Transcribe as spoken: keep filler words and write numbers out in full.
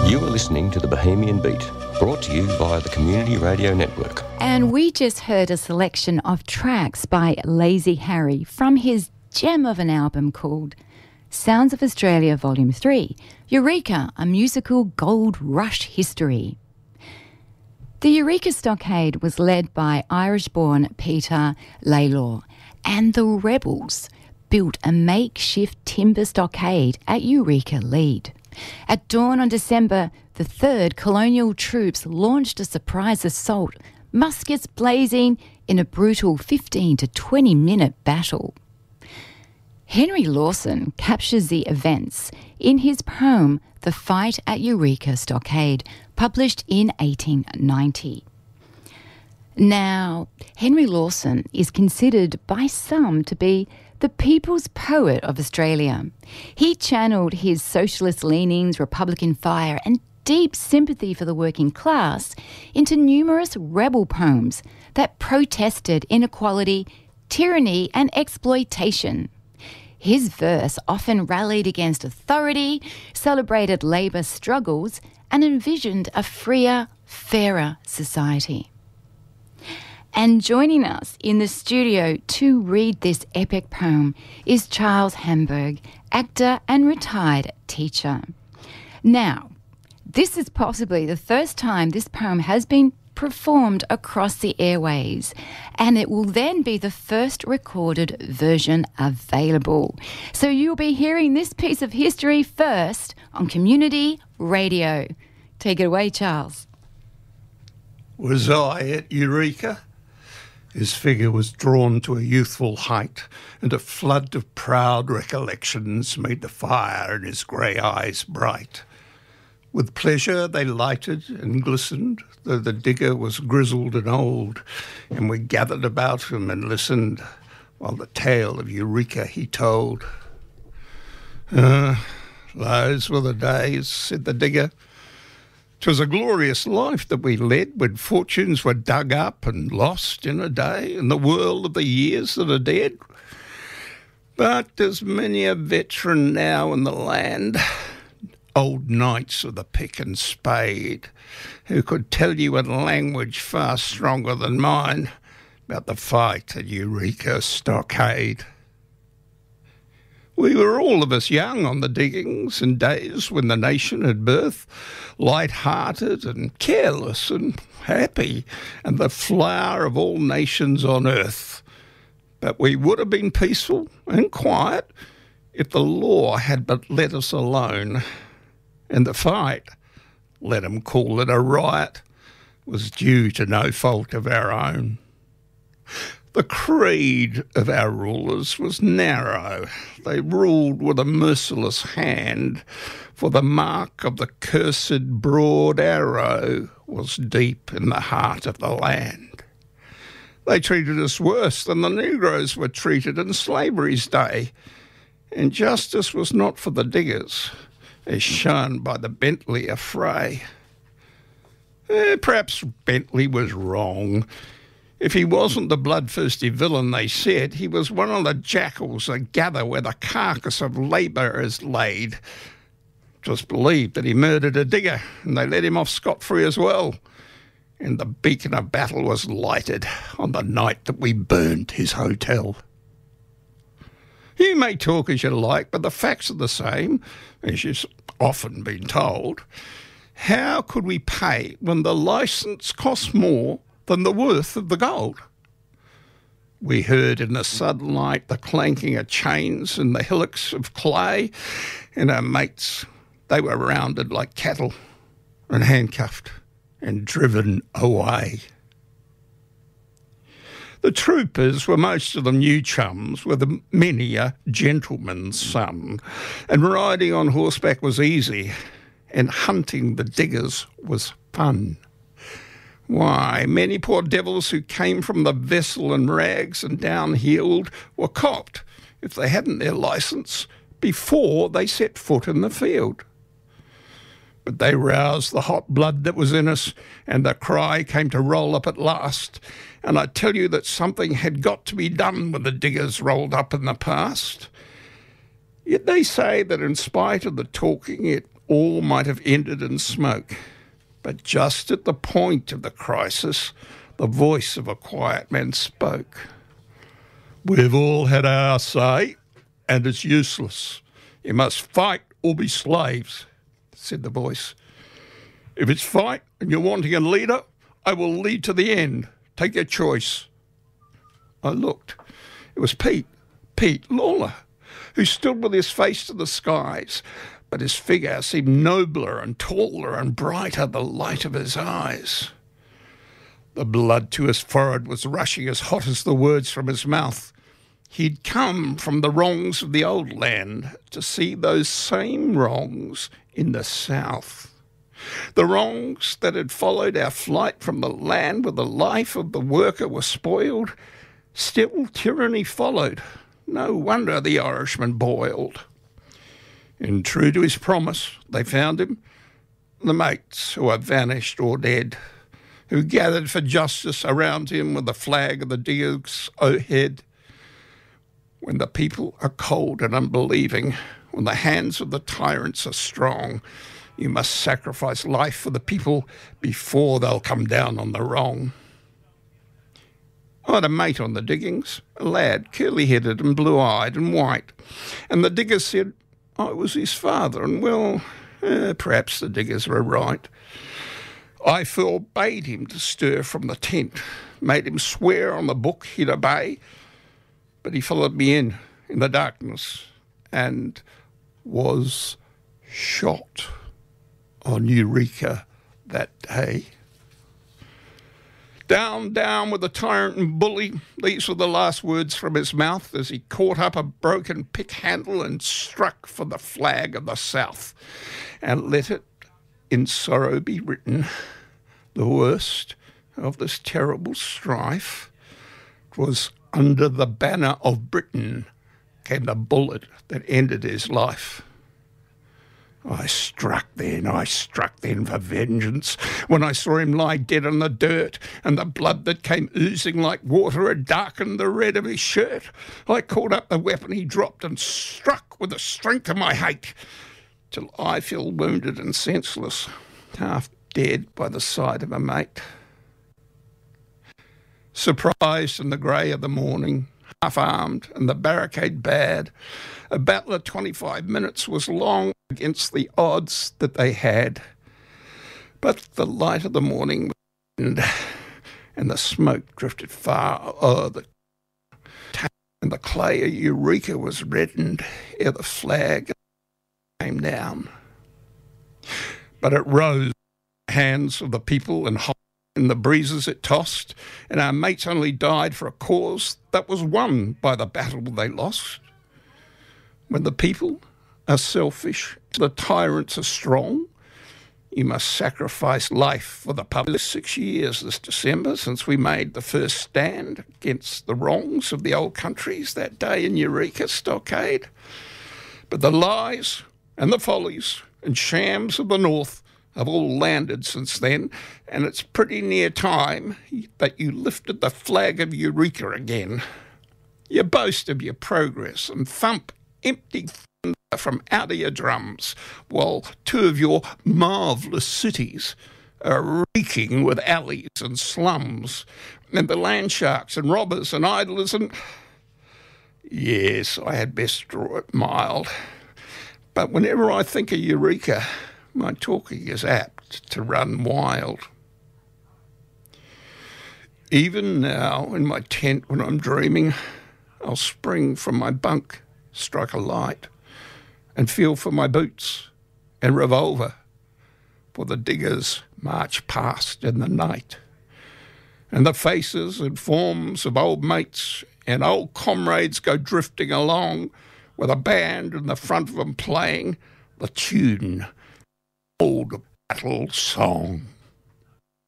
You are listening to the Bohemian Beat, brought to you via the Community Radio Network. And we just heard a selection of tracks by Lazy Harry from his gem of an album called Sounds of Australia Volume three, Eureka, a musical gold rush history. The Eureka Stockade was led by Irish-born Peter Lalor, and the rebels built a makeshift timber stockade at Eureka Lead. At dawn on December the third, colonial troops launched a surprise assault, muskets blazing in a brutal fifteen to twenty minute battle. Henry Lawson captures the events in his poem The Fight at Eureka Stockade, published in eighteen ninety. Now, Henry Lawson is considered by some to be the people's poet of Australia. He channeled his socialist leanings, Republican fire and deep sympathy for the working class into numerous rebel poems that protested inequality, tyranny and exploitation. His verse often rallied against authority, celebrated labour struggles and envisioned a freer, fairer society. And joining us in the studio to read this epic poem is Charles Hamburg, actor and retired teacher. Now, this is possibly the first time this poem has been performed across the airways, and it will then be the first recorded version available. So you'll be hearing this piece of history first on Community Radio. Take it away, Charles. Was I at Eureka? His figure was drawn to a youthful height, and a flood of proud recollections made the fire in his grey eyes bright. With pleasure they lighted and glistened, though the digger was grizzled and old, and we gathered about him and listened, while the tale of Eureka he told. Ah, those were the days, said the digger. 'Twas a glorious life that we led when fortunes were dug up and lost in a day in the whirl of the years that are dead. But there's many a veteran now in the land, old knights of the pick and spade, who could tell you in language far stronger than mine about the fight at Eureka Stockade. We were all of us young on the diggings in days when the nation had birth, light-hearted and careless and happy, and the flower of all nations on earth. But we would have been peaceful and quiet if the law had but let us alone. And the fight, let 'em call it a riot, was due to no fault of our own. The creed of our rulers was narrow. They ruled with a merciless hand, for the mark of the cursed broad arrow was deep in the heart of the land. They treated us worse than the Negroes were treated in slavery's day, and justice was not for the diggers, as shown by the Bentley affray. Eh, perhaps Bentley was wrong. If he wasn't the bloodthirsty villain they said, he was one of the jackals that gather where the carcass of labour is laid. It was believed that he murdered a digger, and they let him off scot-free as well. And the beacon of battle was lighted on the night that we burned his hotel. You may talk as you like, but the facts are the same, as you've often been told. How could we pay when the licence cost more than the worth of the gold? We heard in the sunlight the clanking of chains and the hillocks of clay, and our mates, they were rounded like cattle and handcuffed and driven away. The troopers were most of them new chums, with many a gentleman's son, and riding on horseback was easy, and hunting the diggers was fun. Why, many poor devils who came from the vessel in rags and down-heeled were copped, if they hadn't their licence, before they set foot in the field. But they roused the hot blood that was in us, and the cry came to roll up at last. And I tell you that something had got to be done when the diggers rolled up in the past. Yet they say that in spite of the talking, it all might have ended in smoke. But just at the point of the crisis, the voice of a quiet man spoke. "We've all had our say, and it's useless. You must fight or be slaves," said the voice. "If it's fight and you're wanting a leader, I will lead to the end. Take your choice." I looked. It was Pete, Pete Lawler, who stood with his face to the skies, but his figure seemed nobler and taller and brighter the light of his eyes. The blood to his forehead was rushing as hot as the words from his mouth. He'd come from the wrongs of the old land to see those same wrongs in the south. The wrongs that had followed our flight from the land where the life of the worker was spoiled. Still tyranny followed. No wonder the Irishman boiled. And true to his promise, they found him, the mates who are vanished or dead, who gathered for justice around him with the flag of the Dukes o'erhead. When the people are cold and unbelieving, when the hands of the tyrants are strong, you must sacrifice life for the people before they'll come down on the wrong. I had a mate on the diggings, a lad, curly-headed and blue-eyed and white, and the diggers said I was his father, and well, eh, perhaps the diggers were right. I forbade him to stir from the tent, made him swear on the book he'd obey, but he followed me in, in the darkness, and was shot on Eureka that day. Down, down with the tyrant and bully, these were the last words from his mouth as he caught up a broken pick handle and struck for the flag of the South. And let it in sorrow be written, the worst of this terrible strife, 'twas under the banner of Britain came the bullet that ended his life. I struck then, I struck then for vengeance, when I saw him lie dead on the dirt, and the blood that came oozing like water had darkened the red of his shirt. I caught up the weapon he dropped and struck with the strength of my hate, till I fell wounded and senseless, half dead by the side of a mate. Surprised in the grey of the morning, half-armed and the barricade bad, a battle of twenty-five minutes was long against the odds that they had. But the light of the morning was and the smoke drifted far o'er the town, and the clay of Eureka was reddened ere the flag came down. But it rose in the hands of the people and in the breezes it tossed, and our mates only died for a cause that was won by the battle they lost. When the people are selfish, the tyrants are strong, you must sacrifice life for the public. Six years this December since we made the first stand against the wrongs of the old countries that day in Eureka Stockade. But the lies and the follies and shams of the North have all landed since then, and it's pretty near time that you lifted the flag of Eureka again. You boast of your progress and thump empty thunder from out of your drums, while two of your marvellous cities are reeking with alleys and slums, and the land sharks and robbers and idlers and... Yes, I had best draw it mild, but whenever I think of Eureka, my talking is apt to run wild. Even now, in my tent when I'm dreaming, I'll spring from my bunk, strike a light, and feel for my boots and revolver, for the diggers march past in the night. And the faces and forms of old mates and old comrades go drifting along, with a band in the front of them playing the tune, old battle song.